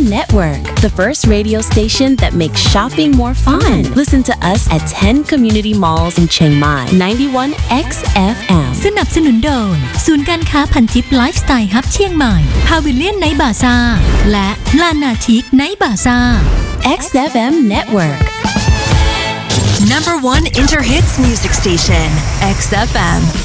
Network, the first radio station that makes shopping more fun. Listen to us at 10 community malls in Chiang Mai, 91 XFM. สนับสนุนโดยศูนย์การค้าพันทิปไลฟ์สไตล์ฮับเชียงใหม่พาวิลเลียนไนท์บาซ่าและลานาทิกไนท์บาซ่า XFM Network. Number 1 Interhits music station, XFM.